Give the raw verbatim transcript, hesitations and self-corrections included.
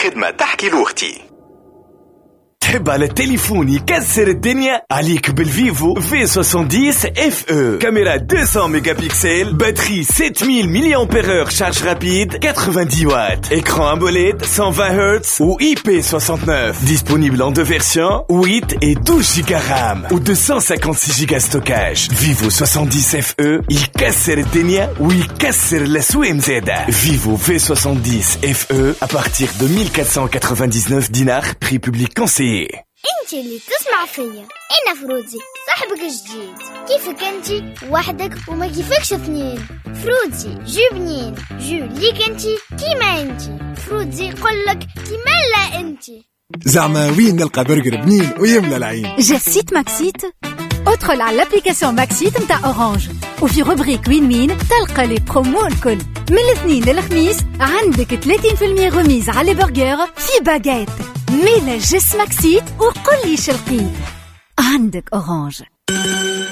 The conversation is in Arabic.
خدمة تحكي لوختي. تحب على التليفون يكسر الدنيا؟ عليك بالفيفو في سبعمية اف او. كاميرا مئتين ميجا بكسل، باتري سبعمية ملي أمبير اور، شارج رابيد quatre-vingt-dix watts, écran AMOLED cent vingt hertz ou I P soixante-neuf. Disponible en deux versions, huit et douze giga RAM ou deux cent cinquante-six giga stockage. Vivo soixante-dix F E, يكسر الدنيا ويكسر الأسواق مزادة. Vivo V soixante-dix F E à partir de mille quatre cent quatre-vingt-dix-neuf dinars, prix public conseillé. انتي اللي تسمع فيا، انا فروزي صاحبك الجديد. كيفك انتي وحدك وما كيفكش اثنين؟ فروزي جو بنين، جو ليك انتي كيما انتي. فروزي يقولك كيما لا انتي. زعما وين نلقى برجر بنين ويملى العين؟ جا سيت ماكسيت. ادخل على الابليكاسيون ماكسيت متاع اورانج وفي روبريك وين وين تلقى لي برومو الكل. من الاثنين للخميس عندك ثلاثين بالمية غميز على برجر في باجيت. ميلا جس ماكسيت وقل لي شلقيت عندك اورانج.